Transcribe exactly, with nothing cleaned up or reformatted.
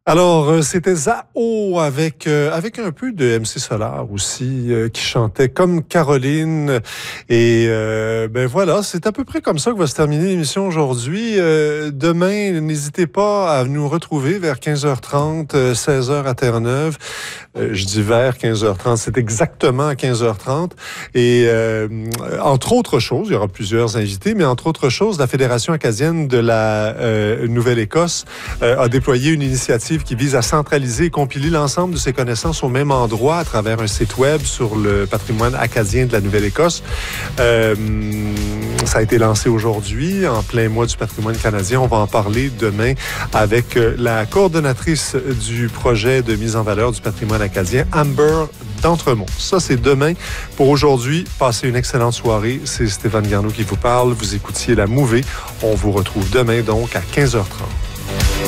Alors, euh, c'était Zao avec euh, avec un peu de M C Solar aussi, euh, qui chantait comme Caroline. Et euh, ben voilà, c'est à peu près comme ça que va se terminer l'émission aujourd'hui. Euh, demain, n'hésitez pas à nous retrouver vers quinze heures trente, euh, seize heures à Terre-Neuve. Euh, je dis vers quinze heures trente, c'est exactement à quinze heures trente. Et euh, entre autres choses, il y aura plusieurs invités, mais entre autres choses, la Fédération acadienne de la euh, Nouvelle-Écosse euh, a déployé une initiative qui vise à centraliser et compiler l'ensemble de ses connaissances au même endroit à travers un site web sur le patrimoine acadien de la Nouvelle-Écosse. Euh, ça a été lancé aujourd'hui, en plein mois du patrimoine canadien. On va en parler demain avec la coordonnatrice du projet de mise en valeur du patrimoine acadien, Amber d'Entremont. Ça, c'est demain. Pour aujourd'hui, passez une excellente soirée. C'est Stéphane Garneau qui vous parle. Vous écoutiez La Mouvée. On vous retrouve demain, donc, à quinze heures trente.